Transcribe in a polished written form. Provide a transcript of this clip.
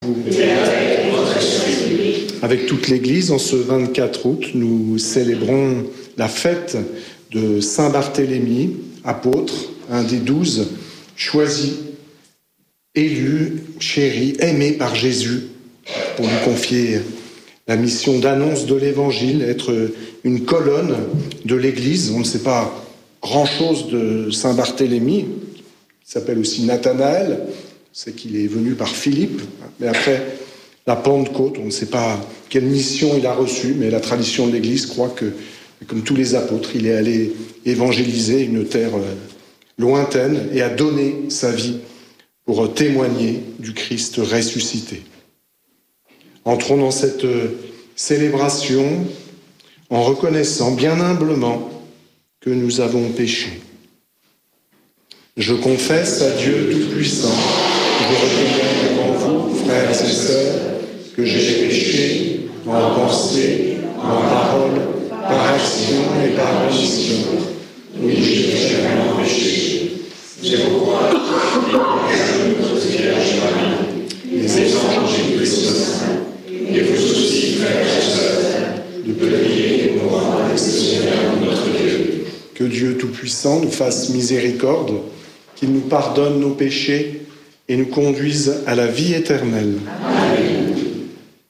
Avec toute l'Église, en ce 24 août, nous célébrons la fête de Saint Barthélemy, apôtre, un des 12, choisi, élu, chéri, aimé par Jésus, pour lui confier la mission d'annonce de l'Évangile, être une colonne de l'Église. On ne sait pas grand-chose de Saint Barthélemy, il s'appelle aussi Nathanaël, c'est qu'il est venu par Philippe, mais après la Pentecôte, on ne sait pas quelle mission il a reçue, mais la tradition de l'Église croit que, comme tous les apôtres, il est allé évangéliser une terre lointaine et a donné sa vie pour témoigner du Christ ressuscité. Entrons dans cette célébration en reconnaissant bien humblement que nous avons péché. Je confesse à Dieu Tout-Puissant, je reconnais devant vous, frères et sœurs, que j'ai péché en pensée, en parole, par action et par omission. Oui, j'ai vraiment péché. C'est pourquoi notre Vierge Marie, les anges et les saints, et vous aussi, frères et sœurs, de prier pour moi, le Seigneur notre Dieu. Que Dieu Tout-Puissant nous fasse miséricorde, qu'il nous pardonne nos péchés et nous conduise à la vie éternelle. Amen.